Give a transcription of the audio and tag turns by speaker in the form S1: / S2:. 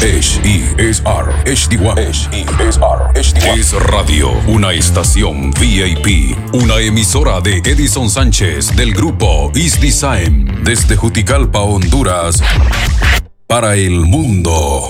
S1: HESR HD1 Es Radio, una estación VIP, una emisora de Edison Sánchez del grupo Is Design desde Juticalpa, Honduras, para el mundo.